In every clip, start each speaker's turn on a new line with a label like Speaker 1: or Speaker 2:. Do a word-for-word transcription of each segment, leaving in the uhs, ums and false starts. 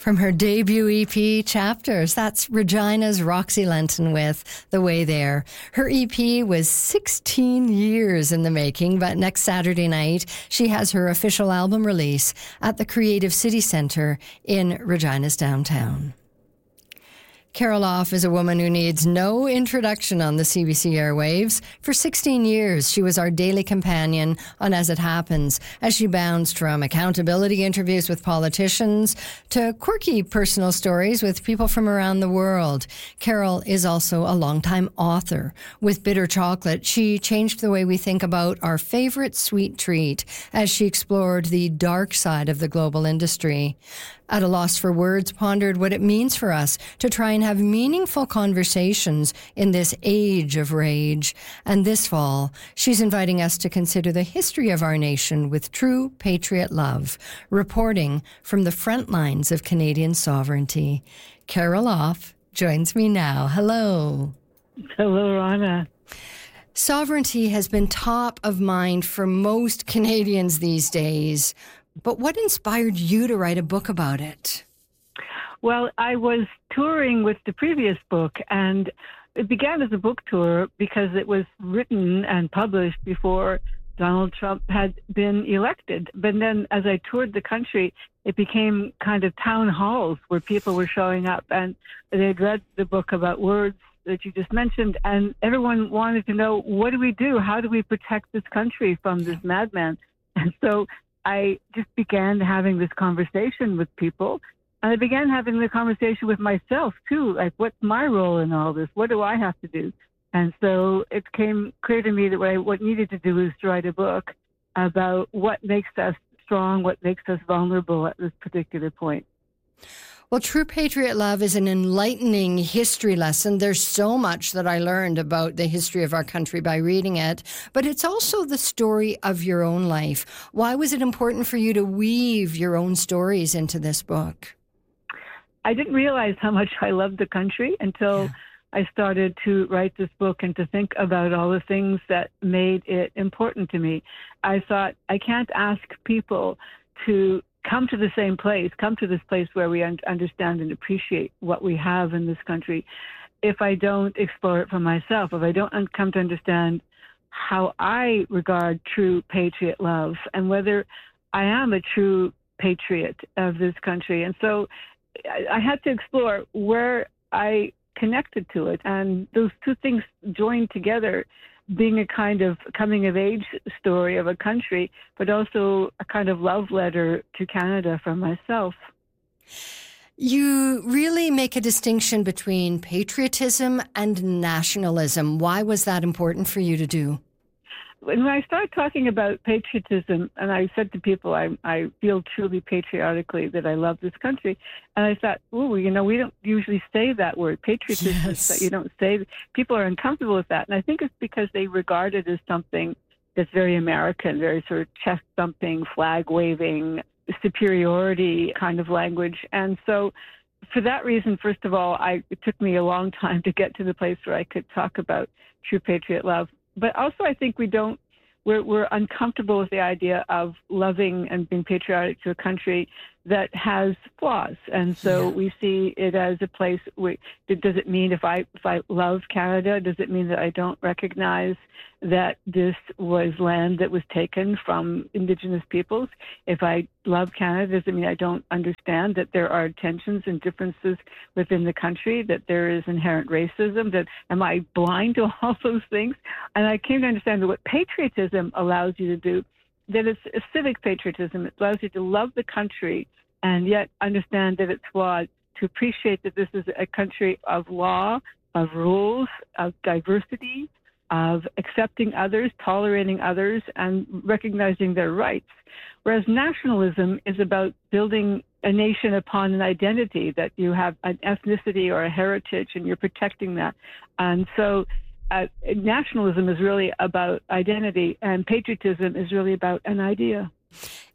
Speaker 1: From her debut E P, Chapters, that's Regina's Roxy Lenton with The Way There. Her E P was sixteen years in the making, but next Saturday night, she has her official album release at the Creative City Centre in Regina's downtown. Carol Off is a woman who needs no introduction on the C B C airwaves. For sixteen years, she was our daily companion on As It Happens, as she bounced from accountability interviews with politicians to quirky personal stories with people from around the world. Carol is also a longtime author. With Bitter Chocolate, she changed the way we think about our favorite sweet treat as she explored the dark side of the global industry. At a loss for words, pondered what it means for us to try and have meaningful conversations in this age of rage. And this fall, she's inviting us to consider the history of our nation with true patriot love, reporting from the front lines of Canadian sovereignty. Carol Off joins me now. Hello.
Speaker 2: Hello, Rana.
Speaker 1: Sovereignty has been top of mind for most Canadians these days. But what inspired you to write a book about it?
Speaker 2: Well, I was touring with the previous book, and it began as a book tour because it was written and published before Donald Trump had been elected. But then as I toured the country, it became kind of town halls where people were showing up, and they had read the book about words that you just mentioned, and everyone wanted to know, what do we do? How do we protect this country from this madman? And so I just began having this conversation with people, and I began having the conversation with myself too. Like, what's my role in all this? What do I have to do? And so it became clear to me that what I what needed to do was to write a book about what makes us strong, what makes us vulnerable at this particular point.
Speaker 1: Well, True Patriot Love is an enlightening history lesson. There's so much that I learned about the history of our country by reading it, but it's also the story of your own life. Why was it important for you to weave your own stories into this book?
Speaker 2: I didn't realize how much I loved the country until yeah. I started to write this book and to think about all the things that made it important to me. I thought, I can't ask people to come to the same place, come to this place where we un- understand and appreciate what we have in this country, if I don't explore it for myself, if I don't un- come to understand how I regard true patriot love and whether I am a true patriot of this country. And so I, I had to explore where I connected to it. And those two things joined together, being a kind of coming-of-age story of a country, but also a kind of love letter to Canada from myself.
Speaker 1: You really make a distinction between patriotism and nationalism. Why was that important for you to do?
Speaker 2: When I started talking about patriotism, and I said to people, I, I feel truly patriotically that I love this country, and I thought, oh, you know, we don't usually say that word, patriotism,
Speaker 1: yes.
Speaker 2: that you don't say. People are uncomfortable with that, and I think it's because they regard it as something that's very American, very sort of chest-thumping, flag-waving, superiority kind of language. And so for that reason, first of all, I, it took me a long time to get to the place where I could talk about true patriot love. But also, I think we don't, we're, we're uncomfortable with the idea of loving and being patriotic to a country that has flaws. And so yeah. we see it as a place where, does it mean if I, if I love Canada, does it mean that I don't recognize that this was land that was taken from Indigenous peoples? If I love Canada, does it mean I don't understand that there are tensions and differences within the country, that there is inherent racism, that am I blind to all those things? And I came to understand that what patriotism allows you to do, that it's a civic patriotism. It allows you to love the country and yet understand that it's flawed, to appreciate that this is a country of law, of rules, of diversity, of accepting others, tolerating others, and recognizing their rights. Whereas nationalism is about building a nation upon an identity, that you have an ethnicity or a heritage and you're protecting that. And so uh, nationalism is really about identity, and patriotism is really about an idea.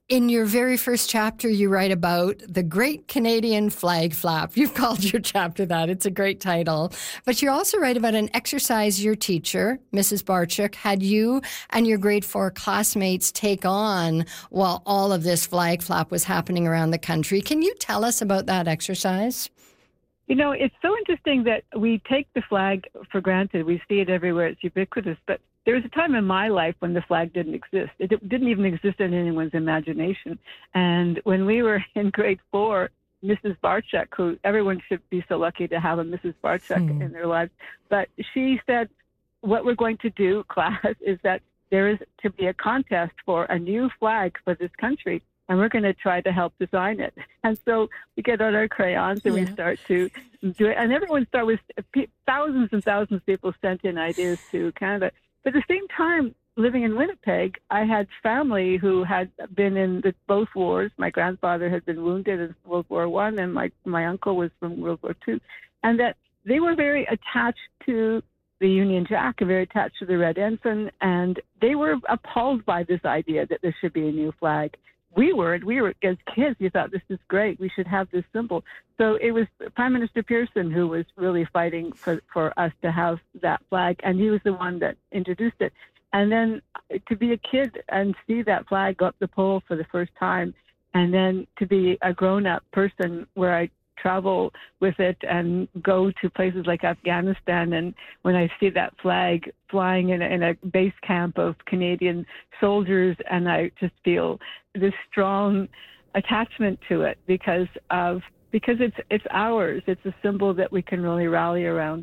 Speaker 1: In your very first chapter, you write about the Great Canadian Flag Flap. You've called your chapter that. It's a great title. But you also write about an exercise your teacher, Missus Barchuk, had you and your grade four classmates take on while all of this flag flap was happening around the country. Can you tell us about that exercise?
Speaker 2: You know, it's so interesting that we take the flag for granted. We see it everywhere. It's ubiquitous. But there was a time in my life when the flag didn't exist. It didn't even exist in anyone's imagination. And when we were in grade four, Missus Barchuk, who everyone should be so lucky to have a Missus Barchuk mm. in their lives, but she said, what we're going to do, class, is that there is to be a contest for a new flag for this country, and we're going to try to help design it. And so we get out our crayons and yeah. we start to do it. And everyone started with thousands and thousands of people sent in ideas to Canada. But at the same time, living in Winnipeg, I had family who had been in the, both wars. My grandfather had been wounded in World War One, and my, my uncle was from World War Two. And that they were very attached to the Union Jack, very attached to the Red Ensign, and they were appalled by this idea that there should be a new flag. We were, we were as kids, we thought, this is great, we should have this symbol. So it was Prime Minister Pearson who was really fighting for, for us to have that flag, and he was the one that introduced it. And then to be a kid and see that flag go up the pole for the first time, and then to be a grown-up person where I travel with it and go to places like Afghanistan, and when I see that flag flying in a, in a base camp of Canadian soldiers, and I just feel this strong attachment to it because of because it's it's ours. It's a symbol that we can really rally around.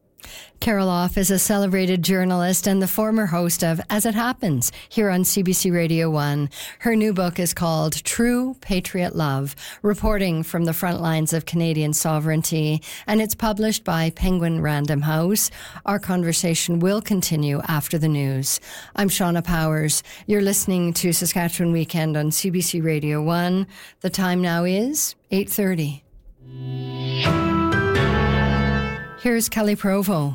Speaker 1: Carol Off is a celebrated journalist and the former host of As It Happens here on C B C Radio one. Her new book is called True Patriot Love, reporting from the front lines of Canadian sovereignty, and it's published by Penguin Random House. Our conversation will continue after the news. I'm Shauna Powers. You're listening to Saskatchewan Weekend on C B C Radio one. The time now is eight thirty. Here's Kelly Provo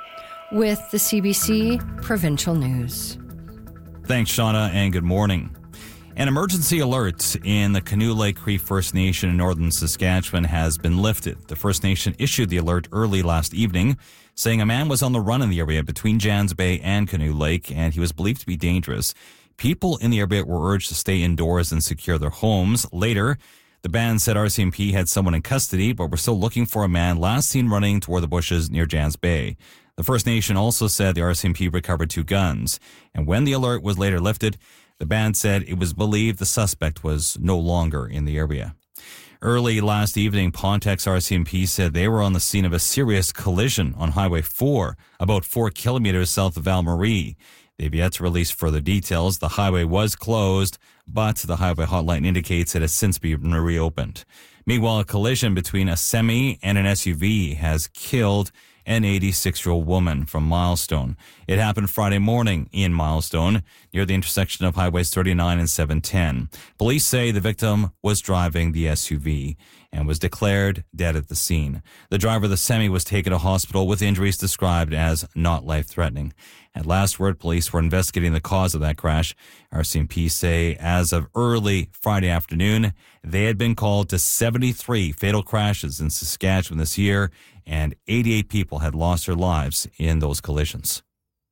Speaker 1: with the C B C Provincial News.
Speaker 3: Thanks, Shauna, and good morning. An emergency alert in the Canoe Lake Cree First Nation in northern Saskatchewan has been lifted. The First Nation issued the alert early last evening, saying a man was on the run in the area between Jans Bay and Canoe Lake, and he was believed to be dangerous. People in the area were urged to stay indoors and secure their homes. Later, the band said R C M P had someone in custody, but were still looking for a man last seen running toward the bushes near Jans Bay. The First Nation also said the R C M P recovered two guns, and when the alert was later lifted, the band said it was believed the suspect was no longer in the area. Early last evening, Pontex R C M P said they were on the scene of a serious collision on Highway four, about four kilometers south of Val Marie. They've yet to release further details. The highway was closed, but the highway hotline indicates it has since been reopened. Meanwhile, a collision between a semi and an S U V has killed an eighty-six-year-old woman from Milestone. It happened Friday morning in Milestone, near the intersection of Highways thirty-nine and seven ten. Police say the victim was driving the S U V and was declared dead at the scene. The driver of the semi was taken to hospital with injuries described as not life-threatening. At last word, police were investigating the cause of that crash. R C M P say as of early Friday afternoon, they had been called to seventy-three fatal crashes in Saskatchewan this year, and eighty-eight people had lost their lives in those collisions.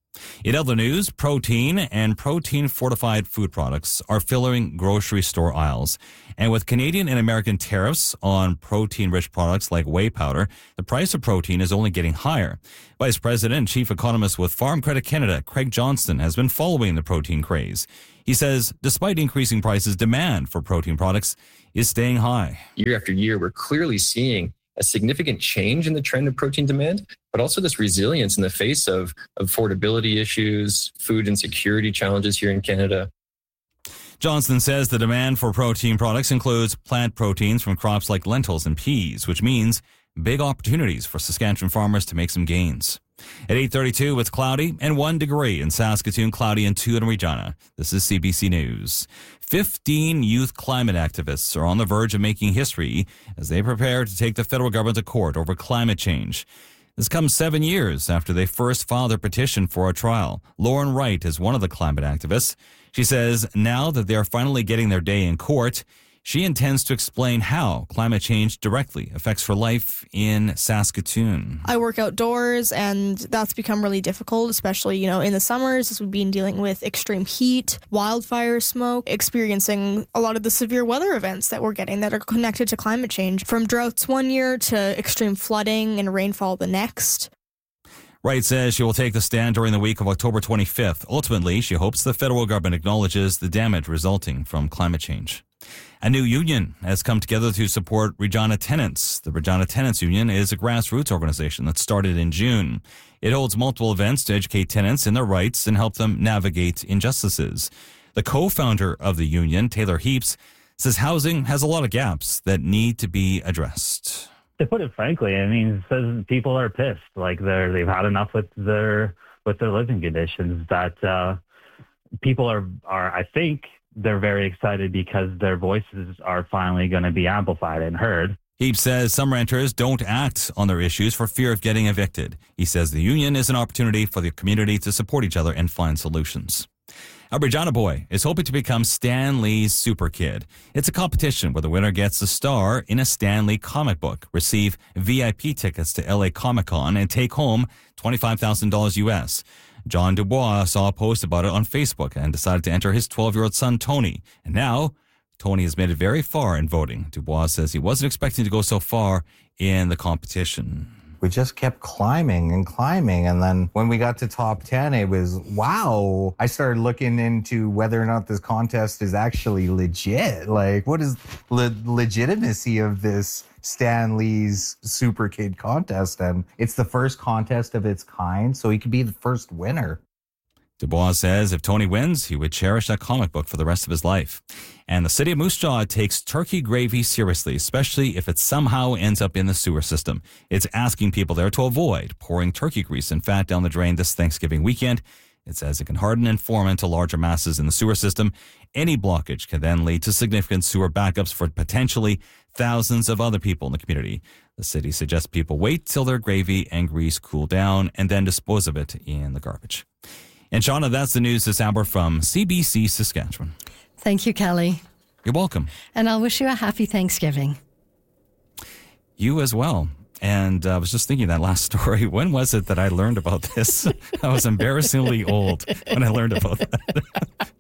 Speaker 3: In other news, protein and protein-fortified food products are filling grocery store aisles. And with Canadian and American tariffs on protein-rich products like whey powder, the price of protein is only getting higher. Vice President and Chief Economist with Farm Credit Canada, Craig Johnston, has been following the protein craze. He says, despite increasing prices, demand for protein products is staying high.
Speaker 4: Year after year, we're clearly seeing a significant change in the trend of protein demand, but also this resilience in the face of affordability issues, food insecurity challenges here in Canada.
Speaker 3: Johnston says the demand for protein products includes plant proteins from crops like lentils and peas, which means big opportunities for Saskatchewan farmers to make some gains. At eight thirty-two, it's cloudy and one degree in Saskatoon, cloudy and two in Regina. This is C B C News. Fifteen youth climate activists are on the verge of making history as they prepare to take the federal government to court over climate change. This comes seven years after they first filed their petition for a trial. Lauren Wright is one of the climate activists. She says now that they are finally getting their day in court, she intends to explain how climate change directly affects her life in Saskatoon.
Speaker 5: I work outdoors, and that's become really difficult, especially, you know, in the summers as we've been dealing with extreme heat, wildfire smoke, experiencing a lot of the severe weather events that we're getting that are connected to climate change, from droughts one year to extreme flooding and rainfall the next.
Speaker 3: Wright says she will take the stand during the week of October twenty-fifth. Ultimately, she hopes the federal government acknowledges the damage resulting from climate change. A new union has come together to support Regina Tenants. The Regina Tenants Union is a grassroots organization that started in June. It holds multiple events to educate tenants in their rights and help them navigate injustices. The co-founder of the union, Taylor Heaps, says housing has a lot of gaps that need to be addressed.
Speaker 6: To put it frankly, I mean, says people are pissed. Like they're they've had enough with their with their living conditions. That uh, people are are I think. They're very excited because their voices are finally going to be amplified and heard.
Speaker 3: Heaps says some renters don't act on their issues for fear of getting evicted. He says the union is an opportunity for the community to support each other and find solutions. A Regina boy is hoping to become Stan Lee's Super Kid. It's a competition where the winner gets a star in a Stan Lee comic book, receive V I P tickets to L A Comic Con, and take home twenty-five thousand dollars U S. John Dubois saw a post about it on Facebook and decided to enter his twelve-year-old son, Tony. And now, Tony has made it very far in voting. Dubois says he wasn't expecting to go so far in the competition.
Speaker 7: We just kept climbing and climbing. And then when we got to top ten, it was, wow. I started looking into whether or not this contest is actually legit. Like, what is the legitimacy of this Stan Lee's Super Kid contest? And it's the first contest of its kind, so he could be the first winner.
Speaker 3: Dubois says if Tony wins, he would cherish that comic book for the rest of his life. And the city of Moose Jaw takes turkey gravy seriously, especially if it somehow ends up in the sewer system. It's asking people there to avoid pouring turkey grease and fat down the drain this Thanksgiving weekend. It says it can harden and form into larger masses in the sewer system. Any blockage can then lead to significant sewer backups for potentially thousands of other people in the community. The city suggests people wait till their gravy and grease cool down and then dispose of it in the garbage. And Shauna, that's the news this hour from C B C Saskatchewan.
Speaker 1: Thank you, Kelly.
Speaker 3: You're welcome.
Speaker 1: And I'll wish you a happy Thanksgiving.
Speaker 3: You as well. And uh, I was just thinking that last story. When was it that I learned about this? I was embarrassingly old when I learned about that.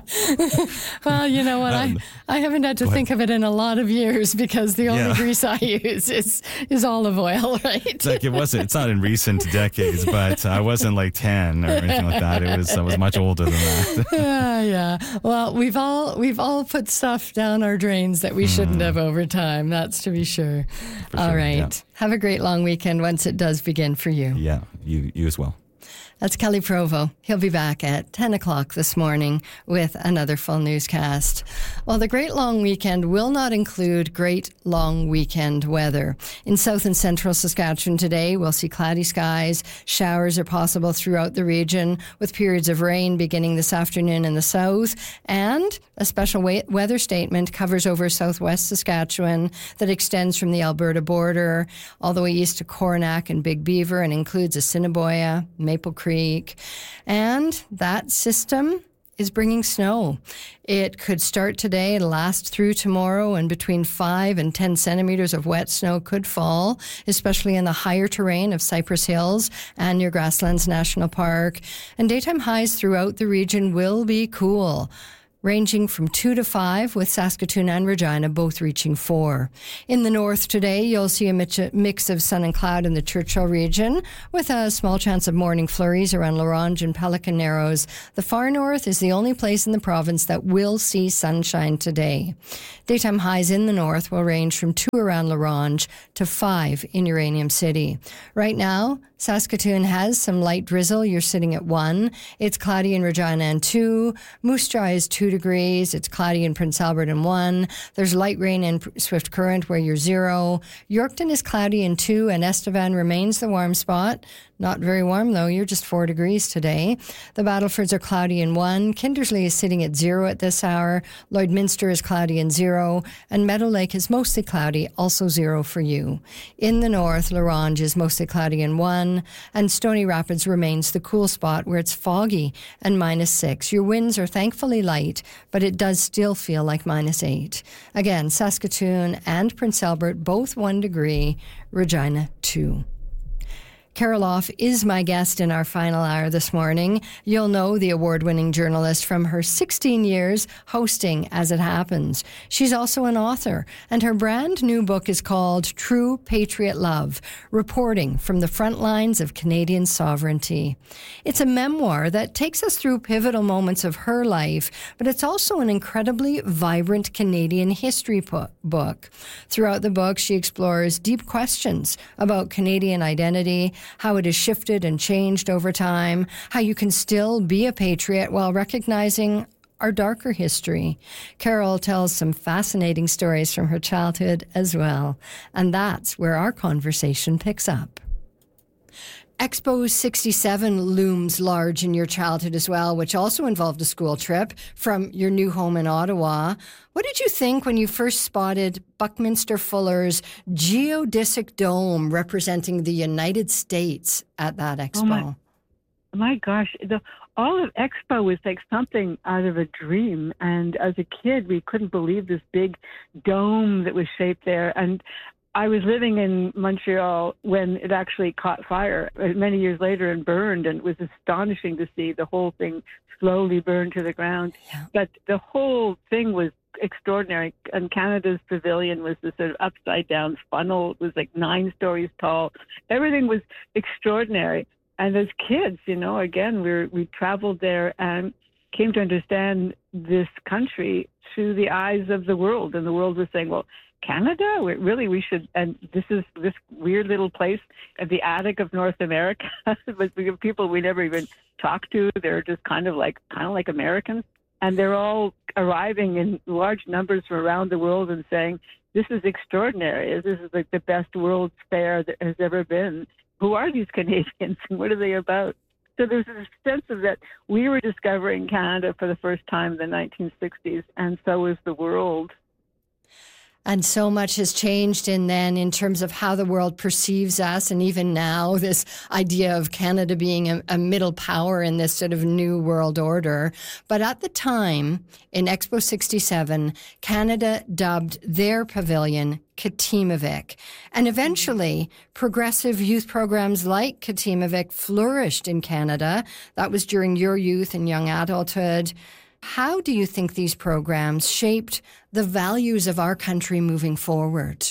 Speaker 1: Well, you know what?
Speaker 3: Um,
Speaker 1: I, I haven't had to think of it in a lot of years because the only
Speaker 3: Yeah.
Speaker 1: grease I use is, is olive oil, right?
Speaker 3: It's like it wasn't. It's not in recent decades, but I wasn't like ten or anything like that. It was. I was much older than that.
Speaker 1: Yeah, yeah. Well, we've all we've all put stuff down our drains that we shouldn't have over time. That's to be sure.
Speaker 3: For
Speaker 1: all
Speaker 3: sure,
Speaker 1: right.
Speaker 3: yeah.
Speaker 1: Have a great long weekend once it does begin for you.
Speaker 3: Yeah, you you as well.
Speaker 1: That's Kelly Provo. He'll be back at ten o'clock this morning with another full newscast. Well, the Great Long Weekend will not include Great Long Weekend weather. In south and central Saskatchewan today, we'll see cloudy skies. Showers are possible throughout the region with periods of rain beginning this afternoon in the south. And a special wa- weather statement covers over southwest Saskatchewan that extends from the Alberta border all the way east to Coronach and Big Beaver and includes Assiniboia, Maple Creek. And that system is bringing snow. It could start today and last through tomorrow, and between five and ten centimeters of wet snow could fall, especially in the higher terrain of Cypress Hills and near Grasslands National Park. And daytime highs throughout the region will be cool, ranging from two to five, with Saskatoon and Regina both reaching four. In the north today, you'll see a mix of sun and cloud in the Churchill region, with a small chance of morning flurries around La Ronge and Pelican Narrows. The far north is the only place in the province that will see sunshine today. Daytime highs in the north will range from two around La Ronge to five in Uranium City. Right now, Saskatoon has some light drizzle. You're sitting at one. It's cloudy in Regina and two. Moose Jaw is two degrees. It's cloudy in Prince Albert and one. There's light rain in Swift Current where you're zero. Yorkton is cloudy in two, and Estevan remains the warm spot. Not very warm, though. You're just four degrees today. The Battlefords are cloudy and one. Kindersley is sitting at zero at this hour. Lloydminster is cloudy and zero. And Meadow Lake is mostly cloudy, also zero for you. In the north, La Ronge is mostly cloudy and one. And Stony Rapids remains the cool spot where it's foggy and minus six. Your winds are thankfully light, but it does still feel like minus eight. Again, Saskatoon and Prince Albert, both one degree. Regina, two. Carol Off is my guest in our final hour this morning. You'll know the award-winning journalist from her sixteen years hosting As It Happens. She's also an author, and her brand new book is called True Patriot Love, Reporting from the Front Lines of Canadian Sovereignty. It's a memoir that takes us through pivotal moments of her life, but it's also an incredibly vibrant Canadian history po- book. Throughout the book, she explores deep questions about Canadian identity, how it has shifted and changed over time, how you can still be a patriot while recognizing our darker history. Carol tells some fascinating stories from her childhood as well, and that's where our conversation picks up. Expo sixty-seven looms large in your childhood as well, which also involved a school trip from your new home in Ottawa. What did you think when you first spotted Buckminster Fuller's geodesic dome representing the United States at that expo?
Speaker 2: Oh my, my gosh, the, all of Expo was like something out of a dream. And as a kid, we couldn't believe this big dome that was shaped there. And I was living in Montreal when it actually caught fire many years later and burned, and it was astonishing to see the whole thing slowly burn to the ground. Yeah. But the whole thing was extraordinary. And Canada's pavilion was this sort of upside down funnel. It was like nine stories tall. Everything was extraordinary. And as kids, you know, again, we were, we traveled there and came to understand this country through the eyes of the world. And the world was saying, well, Canada? We, really, we should, and this is this weird little place at the attic of North America, with people we never even talked to. They're just kind of like, kind of like Americans. And they're all arriving in large numbers from around the world and saying, this is extraordinary. This is like the best World's Fair that has ever been. Who are these Canadians and what are they about? So there's a sense of that we were discovering Canada for the first time in the nineteen sixties, and so was the world.
Speaker 1: And so much has changed in then in terms of how the world perceives us. And even now, this idea of Canada being a, a middle power in this sort of new world order. But at the time, in Expo sixty-seven, Canada dubbed their pavilion Katimavik. And eventually, progressive youth programs like Katimavik flourished in Canada. That was during your youth and young adulthood. How do you think these programs shaped the values of our country moving forward?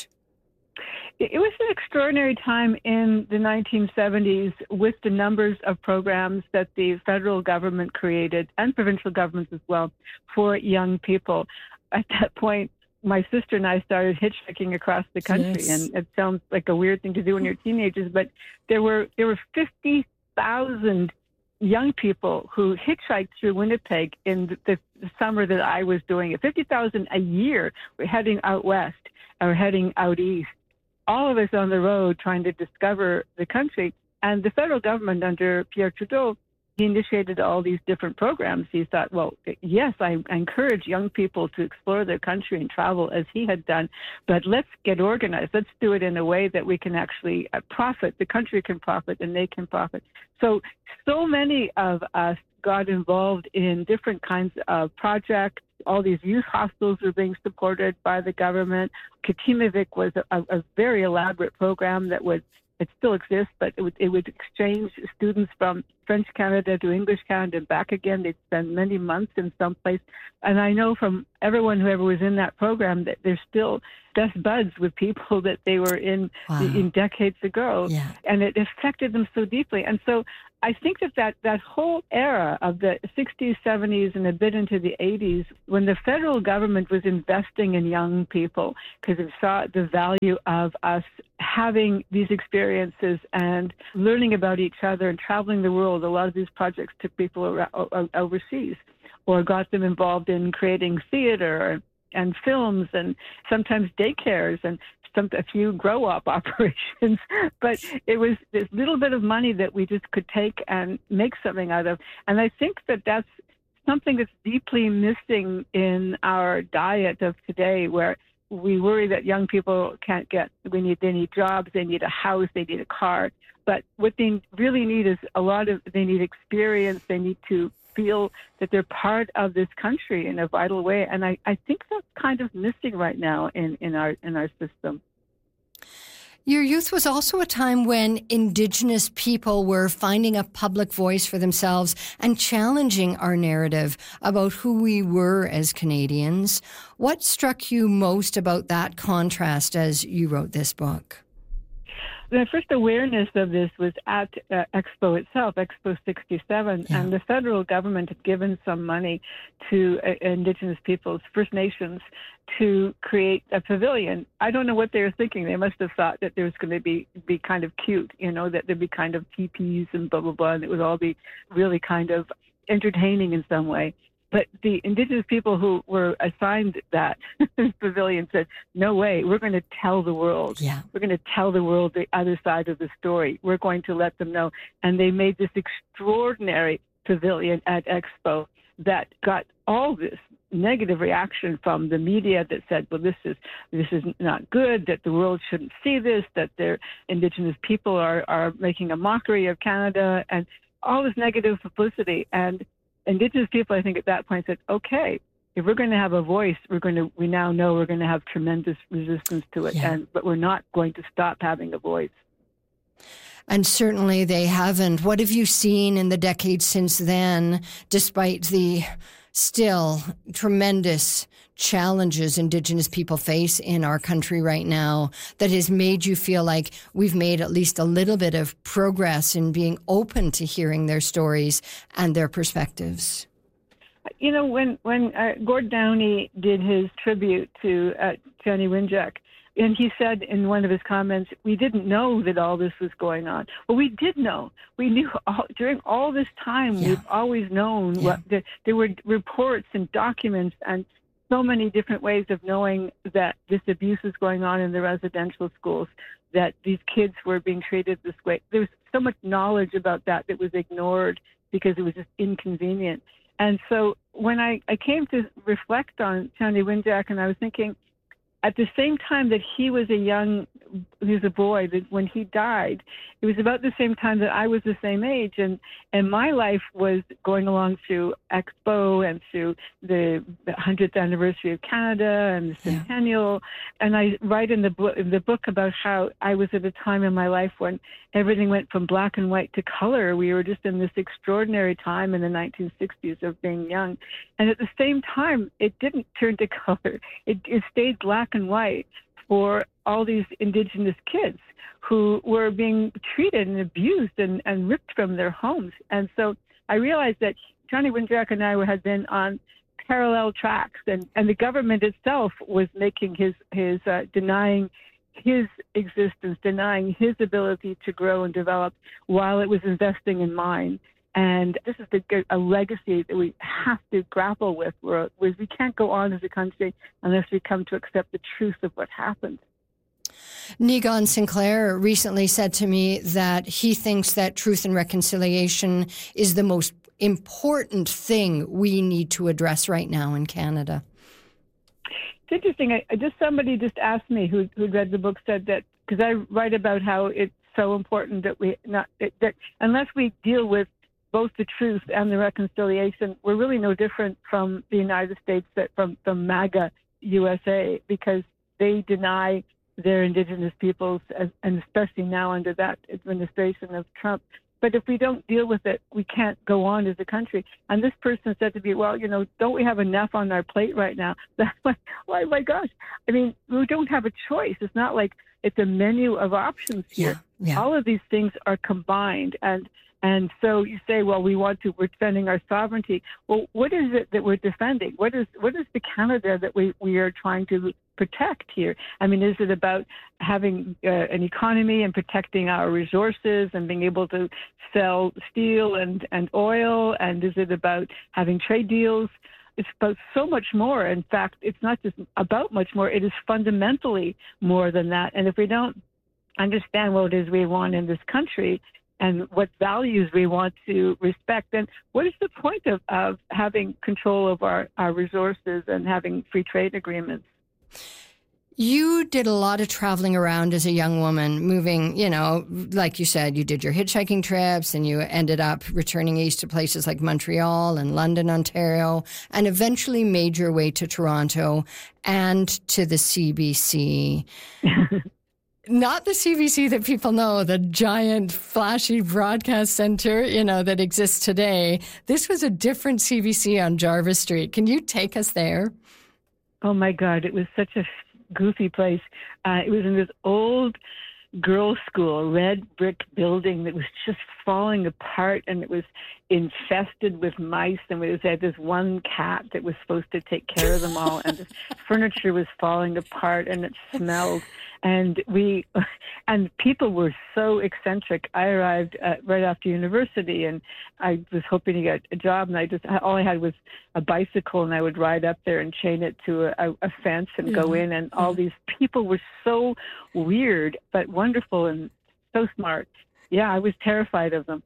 Speaker 2: It was an extraordinary time in the nineteen seventies with the numbers of programs that the federal government created, and provincial governments as well, for young people. At that point, my sister and I started hitchhiking across the country, yes. And it sounds like a weird thing to do when you're teenagers, but there were there were fifty thousand young people who hitchhiked through Winnipeg in the, the summer that I was doing it. fifty thousand a year were heading out west or heading out east. All of us on the road trying to discover the country. And the federal government under Pierre Trudeau, he initiated all these different programs. He thought, well, yes, I encourage young people to explore their country and travel as he had done, but let's get organized. Let's do it in a way that we can actually profit. The country can profit and they can profit. So, so many of us got involved in different kinds of projects. All these youth hostels were being supported by the government. Katimavik was a, a very elaborate program that would It still exists, but it would, it would exchange students from French Canada to English Canada and back again. They'd spend many months in some place. And I know from everyone who ever was in that program that they're still best buds with people that they were in wow. in decades ago. Yeah. And it affected them so deeply. And so I think that, that that whole era of the sixties, seventies, and a bit into the eighties, when the federal government was investing in young people because it saw the value of us having these experiences and learning about each other and traveling the world. A lot of these projects took people around, overseas or got them involved in creating theater and films and sometimes daycares and some a few grow-up operations. But it was this little bit of money that we just could take and make something out of. And I think that that's something that's deeply missing in our diet of today, where we worry that young people can't get, we need, they need jobs, they need a house, they need a car. But what they really need is a lot of, they need experience, they need to feel that they're part of this country in a vital way. And I, I think that's kind of missing right now in, in our in our system.
Speaker 1: Your youth was also a time when Indigenous people were finding a public voice for themselves and challenging our narrative about who we were as Canadians. What struck you most about that contrast as you wrote this book?
Speaker 2: The first awareness of this was at uh, Expo itself, Expo sixty-seven, yeah. And the federal government had given some money to uh, Indigenous peoples, First Nations, to create a pavilion. I don't know what they were thinking. They must have thought that there was going to be, be kind of cute, you know, that there'd be kind of teepees and blah, blah, blah, and it would all be really kind of entertaining in some way. But the Indigenous people who were assigned that pavilion said, no way, we're going to tell the world.
Speaker 1: Yeah.
Speaker 2: We're going to tell the world the other side of the story. We're going to let them know. And they made this extraordinary pavilion at Expo that got all this negative reaction from the media that said, well, this is this is not good, that the world shouldn't see this, that their Indigenous people are, are making a mockery of Canada, and all this negative publicity. And Indigenous people, I think, at that point said, okay, if we're going to have a voice, we're going to, we now know we're going to have tremendous resistance to it, yeah. and but we're not going to stop having a voice.
Speaker 1: And certainly they haven't. What have you seen in the decades since then, despite the still tremendous challenges Indigenous people face in our country right now, that has made you feel like we've made at least a little bit of progress in being open to hearing their stories and their perspectives?
Speaker 2: You know, when, when uh, Gord Downie did his tribute to uh, Tony Winjack, and he said in one of his comments, we didn't know that all this was going on. Well, we did know. We knew all, during all this time, yeah. we've always known. Yeah. what the, there were reports and documents and so many different ways of knowing that this abuse was going on in the residential schools, that these kids were being treated this way. There was so much knowledge about that that was ignored because it was just inconvenient. And so when I, I came to reflect on Tony Winjack, and I was thinking, at the same time that he was a young, he was a boy, that when he died, it was about the same time that I was the same age. And, and my life was going along through Expo and through the hundredth anniversary of Canada and the centennial. Yeah. And I write in the, book, in the book about how I was at a time in my life when everything went from black and white to color. We were just in this extraordinary time in the nineteen sixties of being young. And at the same time, it didn't turn to color. It, it stayed black and white for all these Indigenous kids who were being treated and abused and, and ripped from their homes. And so I realized that Tony Winjack and I had been on parallel tracks, and, and the government itself was making his, his uh, denying his existence, denying his ability to grow and develop while it was investing in mine. And this is the, a legacy that we have to grapple with, where, where we can't go on as a country unless we come to accept the truth of what happened.
Speaker 1: Negon Sinclair recently said to me that he thinks that truth and reconciliation is the most important thing we need to address right now in Canada.
Speaker 2: It's interesting. I, I just somebody just asked me who who read the book, said that, because I write about how it's so important that we not it, that unless we deal with both the truth and the reconciliation, we're really no different from the United States, that from, from MAGA U S A, because they deny their Indigenous peoples, as, and especially now under that administration of Trump. But if we don't deal with it, we can't go on as a country. And this person said to me, well, you know, don't we have enough on our plate right now? That's like, oh my gosh. I mean, we don't have a choice. It's not like it's a menu of options here.
Speaker 1: Yeah, yeah.
Speaker 2: All of these things are combined. And And so you say, well, we want to, we're defending our sovereignty. Well, what is it that we're defending? What is what is the Canada that we, we are trying to protect here? I mean, is it about having uh, an economy and protecting our resources and being able to sell steel and, and oil? And is it about having trade deals? it's about so much more. In fact, it's not just about much more. It is fundamentally more than that. And if we don't understand what it is we want in this country and what values we want to respect, then what is the point of, of having control of our, our resources and having free trade agreements?
Speaker 1: You did a lot of traveling around as a young woman, moving, you know, like you said, you did your hitchhiking trips and you ended up returning east to places like Montreal and London, Ontario, and eventually made your way to Toronto and to the C B C. Not the C B C that people know, the giant, flashy broadcast center, you know, that exists today. This was a different C B C on Jarvis Street. Can you take us there?
Speaker 2: Oh, my God. It was such a goofy place. Uh, it was in this old girls' school, a red brick building that was just falling apart, and it was infested with mice, and we had this one cat that was supposed to take care of them all, and the furniture was falling apart, and it smelled. And we, and people were so eccentric. I arrived uh, right after university, and I was hoping to get a job. And I just all I had was a bicycle, and I would ride up there and chain it to a, a fence and mm-hmm. go in. And all mm-hmm. these people were so weird, but wonderful and so smart. Yeah, I was terrified of them.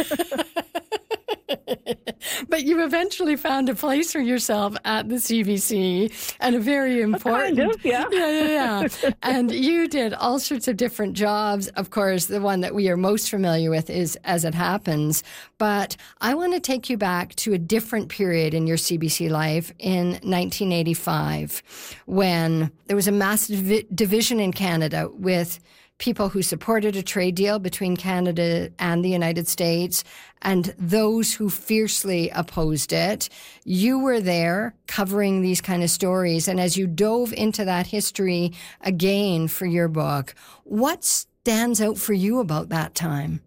Speaker 1: But you eventually found a place for yourself at the C B C, and a very important,
Speaker 2: kind of, yeah,
Speaker 1: yeah, yeah, yeah. And you did all sorts of different jobs. Of course, the one that we are most familiar with is As It Happens. But I want to take you back to a different period in your C B C life in nineteen eighty-five, when there was a massive division in Canada with people who supported a trade deal between Canada and the United States and those who fiercely opposed it. You were there covering these kind of stories. And as you dove into that history again for your book, what stands out for you about that time?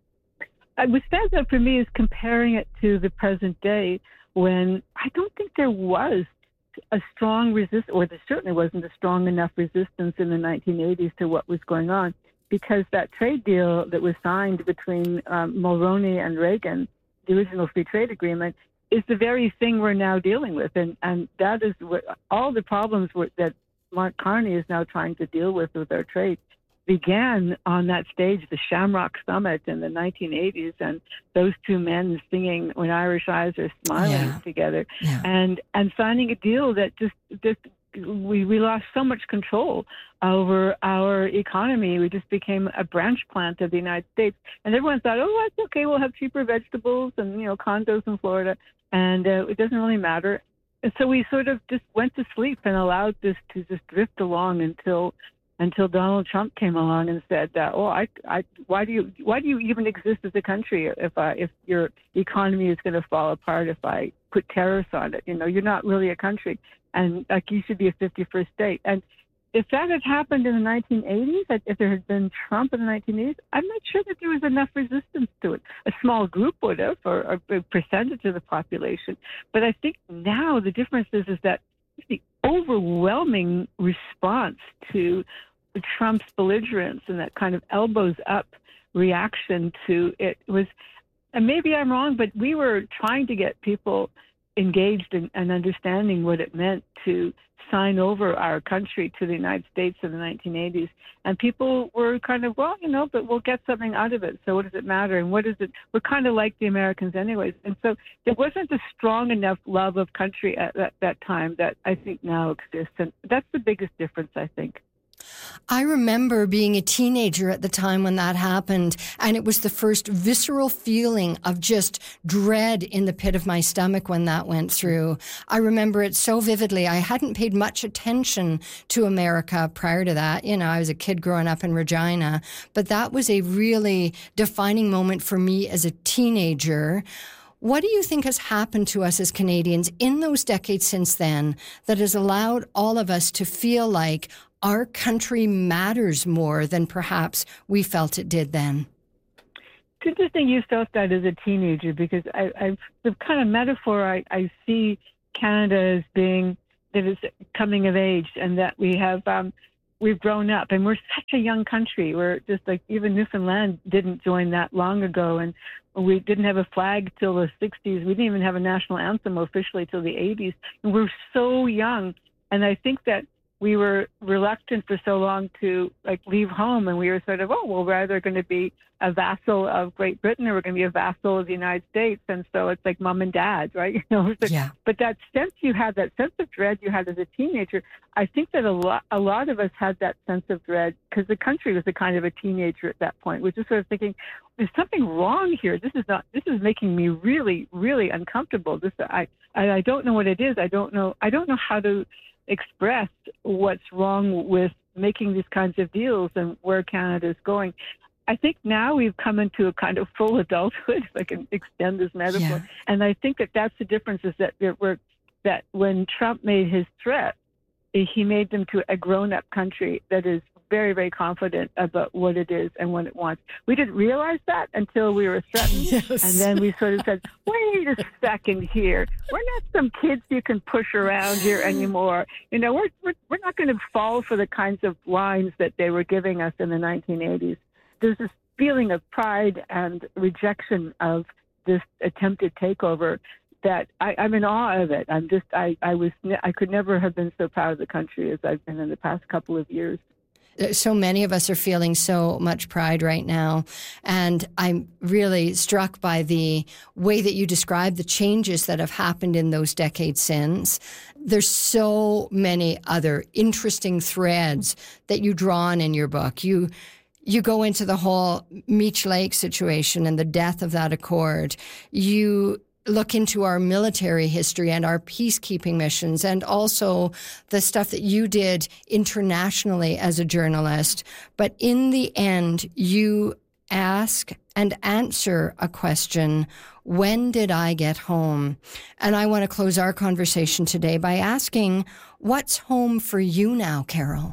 Speaker 2: What stands out for me is comparing it to the present day, when I don't think there was a strong resistance, or there certainly wasn't a strong enough resistance in the nineteen eighties to what was going on, because that trade deal that was signed between um, Mulroney and Reagan, the original free trade agreement, is the very thing we're now dealing with. And, and that is what all the problems were, that Mark Carney is now trying to deal with with our trade, began on that stage, the Shamrock Summit in the nineteen eighties, and those two men singing When Irish Eyes Are Smiling
Speaker 1: yeah.
Speaker 2: together,
Speaker 1: yeah.
Speaker 2: and and signing a deal that just just we we lost so much control over our economy. We just became a branch plant of the United States, and everyone thought, oh, that's okay, we'll have cheaper vegetables and, you know, condos in Florida, and uh, it doesn't really matter. And so we sort of just went to sleep and allowed this to just drift along until. Until Donald Trump came along and said, uh, "Oh, I, I, why do you, why do you even exist as a country if I, if your economy is going to fall apart if I put tariffs on it? You know, you're not really a country, and like you should be a fifty-first state." And if that had happened in the nineteen eighties, if there had been Trump in the nineteen eighties, I'm not sure that there was enough resistance to it. A small group would have, or a percentage of the population. But I think now the difference is, is that the overwhelming response to Trump's belligerence and that kind of elbows up reaction to it was, and maybe I'm wrong, but we were trying to get people engaged in, and understanding what it meant to sign over our country to the United States in the nineteen eighties. And people were kind of, well, you know, but we'll get something out of it. So what does it matter? And what is it? We're kind of like the Americans anyways. And so there wasn't a strong enough love of country at that, that time that I think now exists. And that's the biggest difference, I think.
Speaker 1: I remember being a teenager at the time when that happened, and it was the first visceral feeling of just dread in the pit of my stomach when that went through. I remember it so vividly. I hadn't paid much attention to America prior to that. You know, I was a kid growing up in Regina, but that was a really defining moment for me as a teenager. What do you think has happened to us as Canadians in those decades since then that has allowed all of us to feel like our country matters more than perhaps we felt it did then?
Speaker 2: It's interesting you felt that as a teenager, because I, I the kind of metaphor I, I see Canada as being that it's coming of age, and that we have um, we've grown up, and we're such a young country. We're just like, even Newfoundland didn't join that long ago, and we didn't have a flag till the sixties. We didn't even have a national anthem officially till the eighties. And we're so young, and I think that we were reluctant for so long to like leave home, and we were sort of, oh, well, we're either going to be a vassal of Great Britain or we're going to be a vassal of the United States, and so it's like mom and dad, right? You know,
Speaker 1: yeah.
Speaker 2: But that sense you had, that sense of dread you had as a teenager, I think that a lot, a lot of us had that sense of dread because the country was a kind of a teenager at that point. We're just sort of thinking, there's something wrong here. This is not. This is making me really, really uncomfortable. This, I, I, I don't know what it is. I don't know. I don't know how to express what's wrong with making these kinds of deals and where Canada is going. I think now we've come into a kind of full adulthood, if I can extend this metaphor.
Speaker 1: Yeah.
Speaker 2: And I think that that's the difference, is that there were, that when Trump made his threat, he made them to a grown-up country that is very, very confident about what it is and what it wants. We didn't realize that until we were threatened.
Speaker 1: Yes.
Speaker 2: And then we sort of said, wait a second here. We're not some kids you can push around here anymore. You know, we're, we're, we're not going to fall for the kinds of lines that they were giving us in the nineteen eighties. There's this feeling of pride and rejection of this attempted takeover that I, I'm in awe of it. I'm just, I, I was, I could never have been so proud of the country as I've been in the past couple of years.
Speaker 1: So many of us are feeling so much pride right now. And I'm really struck by the way that you describe the changes that have happened in those decades since. There's so many other interesting threads that you draw on in your book. You You go into the whole Meech Lake situation and the death of that accord. You look into our military history and our peacekeeping missions, and also the stuff that you did internationally as a journalist. But in the end, you ask and answer a question: when did I get home? And I want to close our conversation today by asking, what's home for you now, Carol?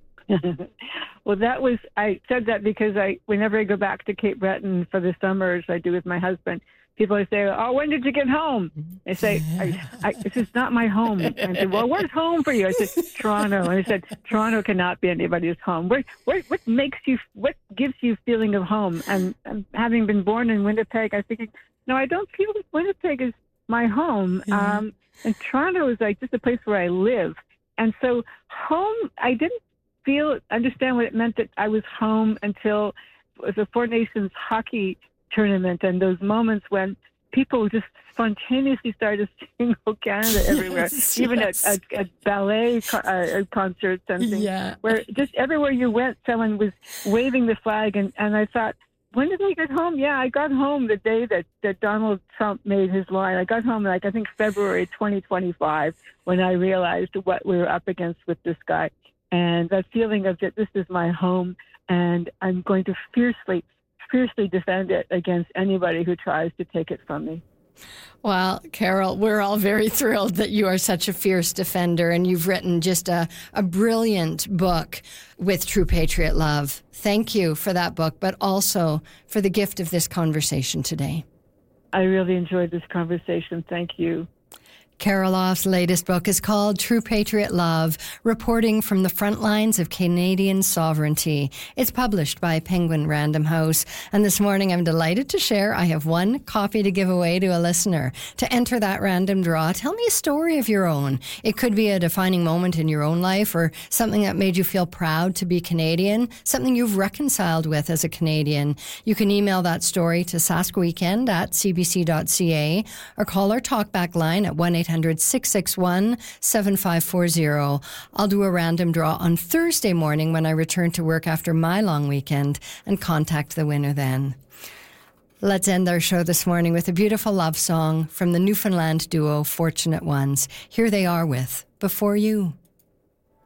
Speaker 2: Well, that was, I said that because I, whenever I go back to Cape Breton for the summers, I do with my husband, people say, oh, when did you get home? They say, I, I, this is not my home. And I said, well, where's home for you? I said, Toronto. And I said, Toronto cannot be anybody's home. Where, where, what makes you, what gives you feeling of home? And, and having been born in Winnipeg, I think, no, I don't feel that Winnipeg is my home.
Speaker 1: Yeah.
Speaker 2: Um, and Toronto is like just a place where I live. And so home, I didn't feel, understand what it meant that I was home until it was a Four Nations hockey tournament, and those moments when people just spontaneously started to sing "Oh Canada" everywhere,
Speaker 1: Yes,
Speaker 2: even
Speaker 1: yes.
Speaker 2: At, at, at ballet co- uh, concerts and things,
Speaker 1: Yeah.
Speaker 2: where just everywhere you went, someone was waving the flag. And, and I thought, when did I get home? Yeah, I got home the day that, that Donald Trump made his line. I got home, like, I think February twenty twenty-five, when I realized what we were up against with this guy. And that feeling of that this is my home, and I'm going to fiercely, fiercely defend it against anybody who tries to take it from me.
Speaker 1: Well, Carol, we're all very thrilled that you are such a fierce defender, and you've written just a, a brilliant book with True Patriot Love. Thank you for that book, but also for the gift of this conversation today.
Speaker 2: I really enjoyed this conversation. Thank you.
Speaker 1: Carol Off's latest book is called True Patriot Love, Reporting from the Front Lines of Canadian Sovereignty. It's published by Penguin Random House. And this morning I'm delighted to share I have one copy to give away to a listener. To enter that random draw, tell me a story of your own. It could be a defining moment in your own life, or something that made you feel proud to be Canadian, something you've reconciled with as a Canadian. You can email that story to saskweekend at c b c dot c a or call our talkback line at one eight hundred six six one seven five four zero. I'll do a random draw on Thursday morning when I return to work after my long weekend and contact the winner then. Let's end our show this morning with a beautiful love song from the Newfoundland duo Fortunate Ones. Here they are with Before You.